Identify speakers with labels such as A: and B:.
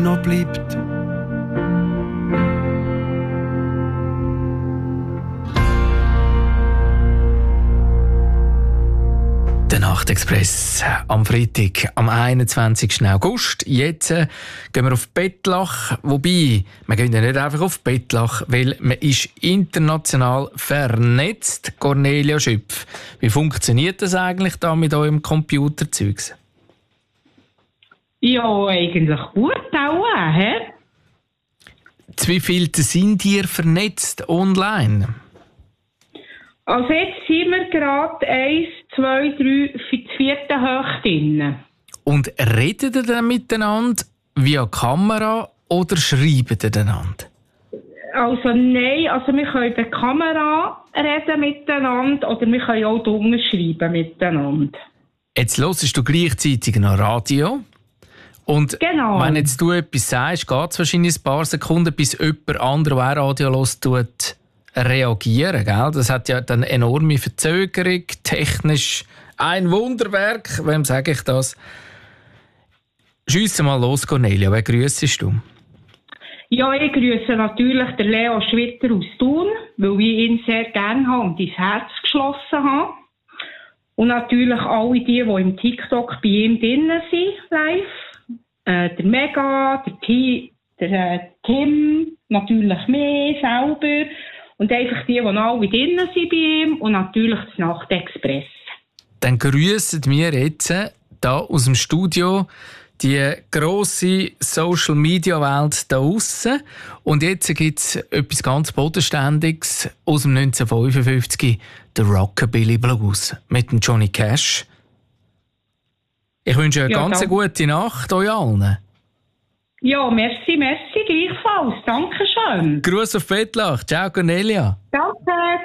A: noch bleibt. Der Nachtexpress am Freitag, am 21. August. Jetzt gehen wir auf Bettlach. Wobei, wir gehen ja nicht einfach auf Bettlach, weil man ist international vernetzt. Cornelia Schüpf, wie funktioniert das eigentlich da mit eurem Computerzeugs?
B: Ja, eigentlich gut auch, hä?
A: Zu wie viel sind ihr vernetzt online?
B: Also jetzt sind wir gerade 1, 2, 3, für die 4. Höchst drin.
A: Und redet ihr dann miteinander via Kamera oder schreibt ihr einander?
B: Also nein, also wir können per Kamera reden miteinander oder wir können auch drunter schreiben miteinander.
A: Jetzt hörst du gleichzeitig noch Radio. Und
B: genau.
A: Wenn jetzt du etwas sagst, geht es wahrscheinlich ein paar Sekunden, bis jemand anderer, der auch Radio hört, tut reagieren. Gell? Das hat ja dann enorme Verzögerung, technisch ein Wunderwerk. Wem sage ich das? Schiesse mal los, Cornelia. Wen grüssest du?
B: Ja, ich grüße natürlich den Leo Schwitter aus Thun, weil ich ihn sehr gerne habe und ins Herz geschlossen habe. Und natürlich alle die im TikTok bei ihm drinnen sind, live. Der Mega, der Tim, natürlich mich selber. Und einfach die alle drinnen sind bei ihm und natürlich das Nachtexpress.
A: Dann grüssen wir jetzt hier aus dem Studio die grosse Social-Media-Welt da draussen. Und jetzt gibt es etwas ganz Bodenständiges aus dem 1955, der Rockabilly Blues mit dem Johnny Cash. Ich wünsche eine ganz gute Nacht euch allen.
B: Ja, merci, gleichfalls. Dankeschön.
A: Gruß auf Bettlach. Ciao, Cornelia.
B: Danke.